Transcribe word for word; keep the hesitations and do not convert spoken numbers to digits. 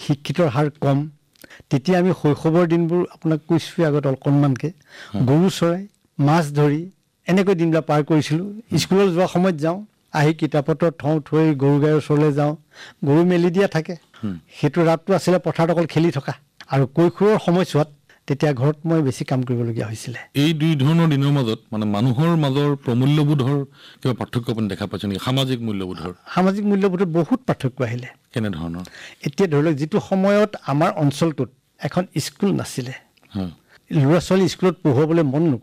শিক্ষিতৰ হাৰ কম তেতিয়া আমি শৈশৱৰ দিনবোৰ আপোনাক কৈছোঁ আগত অকণমানকৈ গৰু চৰাই মাছ ধৰি এনেকৈ দিনবিলাক পাৰ কৰিছিলোঁ স্কুলত যোৱা সময়ত যাওঁ আহি কিতাপ পত্ৰ থওঁ থৈ গৰু গাইৰ ওচৰলৈ যাওঁ গৰু মেলি দিয়া থাকে সেইটো ৰাতটো আছিলে পথাৰত অকল খেলি থকা আৰু কৈশোৰৰ সময়ছোৱাত তেতিয়া ঘৰত মই বেছি কাম কৰিবলগীয়া হৈছিলে এই দুই ধৰণৰ দিনৰ মাজত মানে মানুহৰ মাজৰ প্ৰমূল্যবোধৰ কিবা পাৰ্থক্য আপুনি দেখা পাইছে নেকি সামাজিক মূল্যবোধৰ সামাজিক মূল্যবোধৰ বহুত পাৰ্থক্য আহিলে কেনেধৰণৰ এতিয়া ধৰি লওক যিটো সময়ত আমাৰ অঞ্চলটোত এখন স্কুল নাছিলে হয় ল'ৰা ছোৱালী স্কুলত পঢ়ুৱাবলৈ মন নকৰে